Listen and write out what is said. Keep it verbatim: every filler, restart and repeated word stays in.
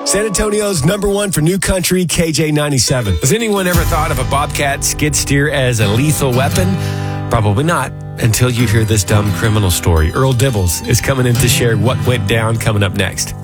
San Antonio's number one for new country, K J ninety-seven. Has anyone ever thought of a Bobcat skid steer as a lethal weapon? Probably not, until you hear this dumb criminal story. Earl Dibbles is coming in to share what went down coming up next.